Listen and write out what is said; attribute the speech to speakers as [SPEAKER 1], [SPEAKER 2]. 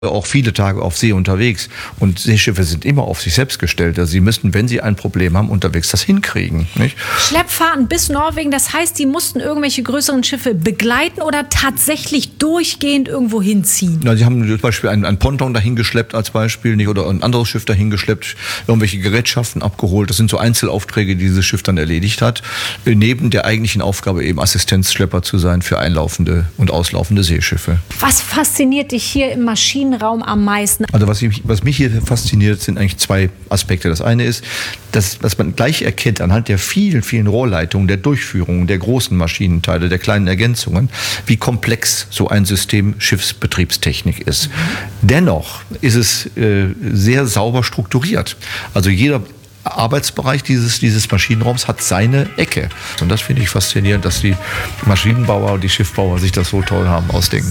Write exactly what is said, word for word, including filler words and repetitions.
[SPEAKER 1] auch viele Tage auf See unterwegs und Seeschiffe sind immer auf sich selbst gestellt. Also sie müssten, wenn sie ein Problem haben, unterwegs das hinkriegen. Nicht?
[SPEAKER 2] Schleppfahrten bis Norwegen, das heißt, die mussten irgendwelche größeren Schiffe begleiten oder tatsächlich durchgehend irgendwo hinziehen?
[SPEAKER 1] Na, sie haben zum Beispiel einen, einen Ponton dahin geschleppt als Beispiel, nicht, oder ein anderes Schiff dahin geschleppt, irgendwelche Gerätschaften abgeholt. Das sind so Einzelaufträge, die dieses Schiff dann erledigt hat, neben der eigentlichen Aufgabe eben Assistenzschlepper zu sein für einlaufende und auslaufende Seeschiffe.
[SPEAKER 2] Was fasziniert dich hier im Maschinenraum am meisten?
[SPEAKER 1] Also was mich, was mich hier fasziniert, sind eigentlich zwei Aspekte. Das eine ist, dass, dass man gleich erkennt anhand der vielen, vielen Rohrleitungen, der Durchführung, der großen Maschinenteile, der kleinen Ergänzungen, wie komplex so ein System Schiffsbetriebstechnik ist. Mhm. Dennoch ist es äh, sehr sauber strukturiert. Also jeder Arbeitsbereich dieses, dieses Maschinenraums hat seine Ecke. Und das finde ich faszinierend, dass die Maschinenbauer und die Schiffbauer sich das so toll haben ausdenken